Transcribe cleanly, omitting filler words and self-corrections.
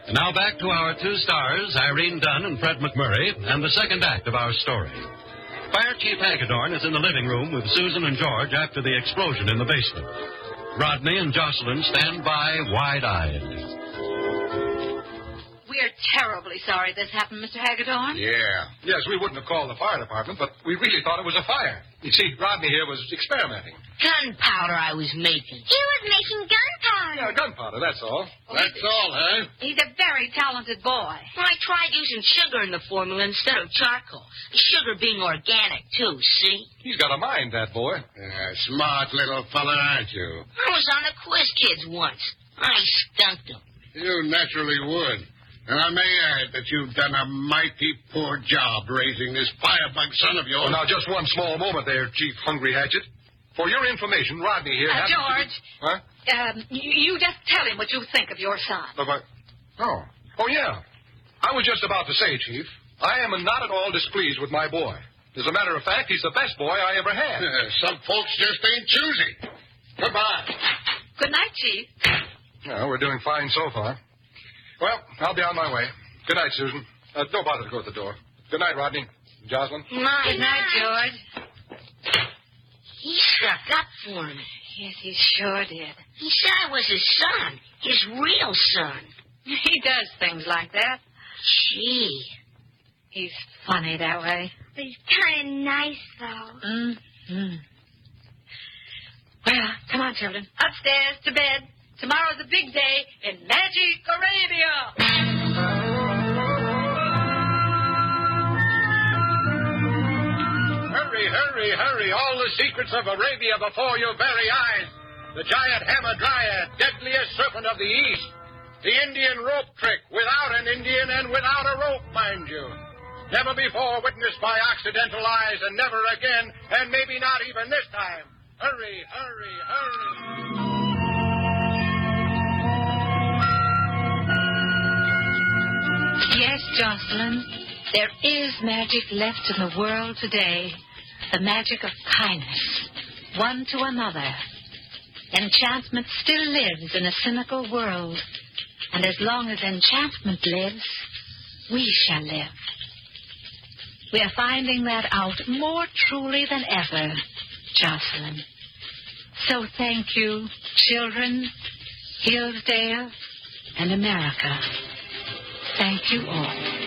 And now back to our two stars, Irene Dunn and Fred McMurray, and the second act of our story. Fire Chief Hagedorn is in the living room with Susan and George after the explosion in the basement. Rodney and Jocelyn stand by, wide-eyed. We're terribly sorry this happened, Mr. Hagedorn. Yeah. Yes, we wouldn't have called the fire department, but we really thought it was a fire. You see, Rodney here was experimenting. Gunpowder I was making. He was making gunpowder. Yeah, gunpowder, that's all. That's all, huh? He's a very talented boy. Well, I tried using sugar in the formula instead of charcoal. The sugar being organic, too, see? He's got a mind, that boy. Smart little fella, aren't you? I was on the Quiz Kids once. I skunked them. You naturally would. And I may add that you've done a mighty poor job raising this firebug son of yours. Well, now, just one small moment there, Chief Hungry Hatchet. For your information, Rodney here... George. Huh? You just tell him what you think of your son. Oh, yeah. I was just about to say, Chief, I am not at all displeased with my boy. As a matter of fact, he's the best boy I ever had. Some folks just ain't choosy. Goodbye. Good night, Chief. Yeah, we're doing fine so far. Well, I'll be on my way. Good night, Susan. Don't bother to go to the door. Good night, Rodney. Jocelyn. Good night, George. He stuck up for me. Yes, he sure did. He said I was his son. His real son. He does things like that. Gee. He's funny that way. But he's kind of nice, though. Mm-hmm. Well, come on, children. Upstairs to bed. Tomorrow's a big day in Magic Arabia. Hurry, hurry, hurry. All the secrets of Arabia before your very eyes. The giant Hamadryad, deadliest serpent of the East. The Indian rope trick, without an Indian and without a rope, mind you. Never before witnessed by Occidental eyes, and never again, and maybe not even this time. Hurry, hurry, hurry. Yes, Jocelyn, there is magic left in the world today. The magic of kindness, one to another. Enchantment still lives in a cynical world. And as long as enchantment lives, we shall live. We are finding that out more truly than ever, Jocelyn. So thank you, children, Hillsdale, and America. Thank you all.